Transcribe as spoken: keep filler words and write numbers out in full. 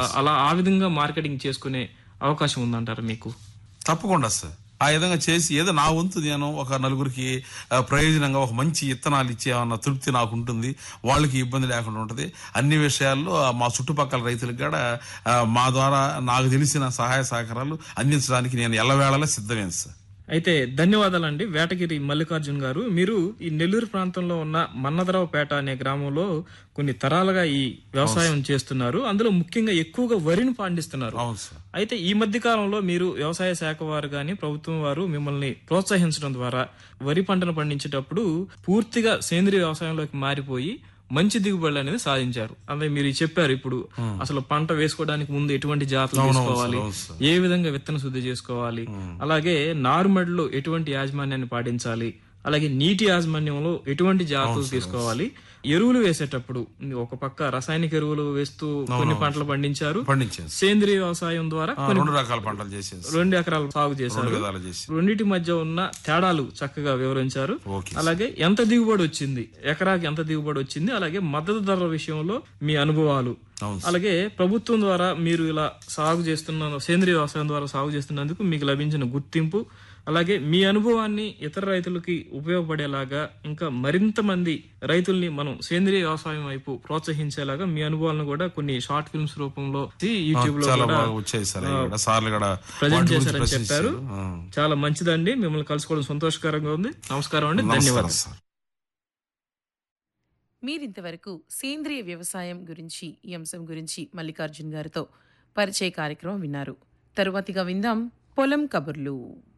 అలా ఆ విధంగా మార్కెటింగ్ చేసుకునే అవకాశం ఉందంటారా మీకు? తప్పకుండా సార్. ఆ విధంగా చేసి ఏదో నా వంతు నేను ఒక నలుగురికి ప్రయోజనంగా ఒక మంచి విత్తనాలు ఇచ్చే అన్న తృప్తి నాకు ఉంటుంది. వాళ్ళకి ఇబ్బంది లేకుండా ఉంటుంది. అన్ని విషయాల్లో మా చుట్టుపక్కల రైతులకు కూడా మా ద్వారా నాకు తెలిసిన సహాయ సహకారాలు అందించడానికి నేను ఎల్లవేళలా సిద్ధమే సార్. అయితే ధన్యవాదాలండి వేటగిరి మల్లికార్జున్ గారు. మీరు ఈ నెల్లూరు ప్రాంతంలో ఉన్న మన్నదరావుపేట అనే గ్రామంలో కొన్ని తరాలుగా ఈ వ్యవసాయం చేస్తున్నారు. అందులో ముఖ్యంగా ఎక్కువగా వరిని పండిస్తున్నారు. అయితే ఈ మధ్య కాలంలో మీరు వ్యవసాయ శాఖ వారు గాని ప్రభుత్వం వారు మిమ్మల్ని ప్రోత్సహించడం ద్వారా వరి పంటను పండించేటప్పుడు పూర్తిగా సేంద్రియ వ్యవసాయంలోకి మారిపోయి మంచి దిగుబడులు అనేది సాధించారు. అంటే మీరు చెప్పారు ఇప్పుడు అసలు పంట వేసుకోవడానికి ముందు ఎటువంటి జాతులు తీసుకోవాలి, ఏ విధంగా విత్తన శుద్ధి చేసుకోవాలి, అలాగే నారుమడిలో ఎటువంటి యాజమాన్యాన్ని పాటించాలి, అలాగే నీటి యాజమాన్యంలో ఎటువంటి జాతులు తీసుకోవాలి, ఎరువులు వేసేటప్పుడు ఒక పక్క రసాయనిక ఎరువులు వేస్తూ కొన్ని పంటలు పండించారు, సేంద్రియ వ్యవసాయం ద్వారా రెండు రకాల పంటలు చేశారు, రెండు ఎకరాలు సాగు చేశారు. రెండింటి మధ్య ఉన్న తేడాలు చక్కగా వివరించారు. అలాగే ఎంత దిగుబడి వచ్చింది, ఎకరాకి ఎంత దిగుబడి వచ్చింది, అలాగే మద్దతు ధరల విషయంలో మీ అనుభవాలు, అలాగే ప్రభుత్వం ద్వారా మీరు ఇలా సాగు చేస్తున్న సేంద్రియ వ్యవసాయం ద్వారా సాగు చేస్తున్నందుకు మీకు లభించిన గుర్తింపు, అలాగే మీ అనుభవాన్ని ఇతర రైతులకి ఉపయోగపడేలాగా ఇంకా మరింత మంది రైతుల్ని మనం సేంద్రియ వ్యవసాయం వైపు ప్రోత్సహించేలాగా మీ అనుభవాలను కూడా కొన్ని షార్ట్ ఫిల్మ్స్ రూపంలో యూట్యూబ్ లో ప్రజెంట్ చేశారని చెప్పారు. చాలా మంచిదండి. మిమ్మల్ని కలుసుకోవడం సంతోషకరంగా ఉంది. నమస్కారం అండి. ధన్యవాదాలు. మీరింతవరకు సేంద్రియ వ్యవసాయం గురించి ఈ అంశం గురించి మల్లికార్జున్ గారితో పరిచయ కార్యక్రమం విన్నారు. తరువాతిగా విందాం పొలం కబుర్లు.